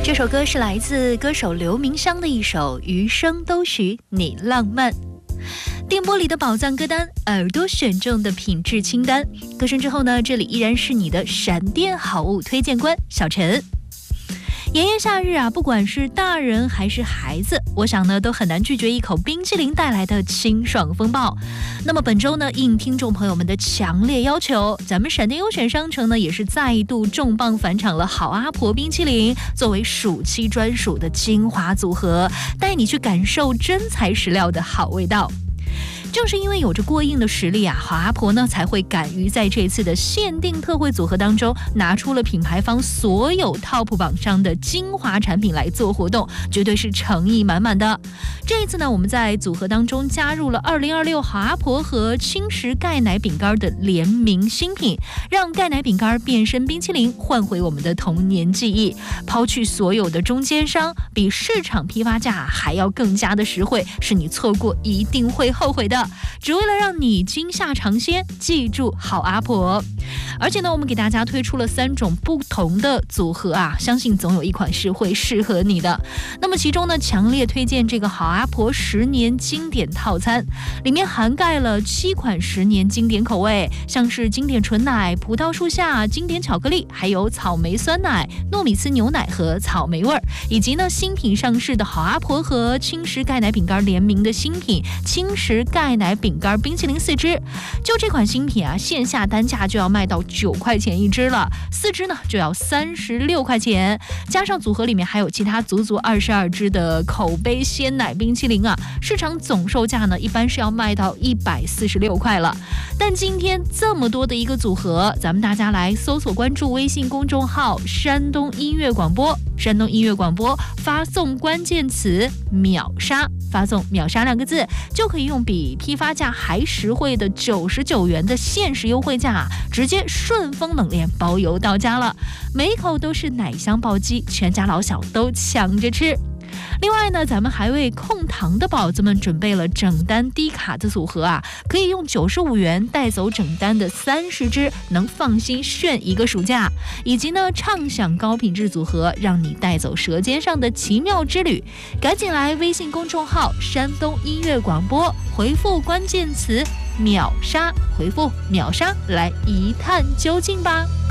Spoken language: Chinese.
这首歌是来自歌手刘明湘的一首《余生都许你浪漫》。电波里的宝藏歌单，耳朵选中的品质清单。歌声之后呢，这里依然是你的闪电好物推荐官小陈。炎炎夏日啊，不管是大人还是孩子，我想呢都很难拒绝一口冰淇淋带来的清爽风暴。那么本周呢，应听众朋友们的强烈要求，咱们闪电优选商城呢也是再度重磅返场了好阿婆冰淇淋，作为暑期专属的精华组合，带你去感受真材实料的好味道。正是因为有着过硬的实力啊，好阿婆呢才会敢于在这次的限定特惠组合当中，拿出了品牌方所有 TOP 榜上的精华产品来做活动，绝对是诚意满满的。这一次呢，我们在组合当中加入了2026好阿婆和轻食钙奶饼干的联名新品，让钙奶饼干变身冰淇淋，换回我们的童年记忆，抛去所有的中间商，比市场批发价还要更加的实惠，是你错过一定会后悔的。只为了让你惊吓尝鲜，记住好阿婆。而且呢，我们给大家推出了3种不同的组合啊，相信总有一款是会适合你的。那么其中呢，强烈推荐这个好阿婆10年经典套餐，里面涵盖了7款10年经典口味，像是经典纯奶、葡萄树下、经典巧克力，还有草莓酸奶、糯米糍牛奶和草莓味儿，以及呢新品上市的好阿婆和轻食钙奶饼干联名的新品轻食钙奶饼干冰淇淋4支。就这款新品啊，线下单价就要卖到9块钱1支了，4支呢就要36块钱，加上组合里面还有其他足22支的口碑鲜奶冰淇淋啊，市场总售价呢一般是要卖到146块了。但今天这么多的一个组合，咱们大家来搜索关注微信公众号山东音乐广播，山东音乐广播发送关键词秒杀，发送秒杀2个字，就可以用比批发价还实惠的99元的限时优惠价，直接顺丰冷链包邮到家了，每一口都是奶香暴击，全家老小都抢着吃。另外呢，咱们还为控糖的宝子们准备了整单低卡的组合啊，可以用95元带走整单的30支，能放心炫一个暑假。以及呢，畅享高品质组合，让你带走舌尖上的奇妙之旅。赶紧来微信公众号山东音乐广播，回复关键词秒杀，回复秒杀来一探究竟吧。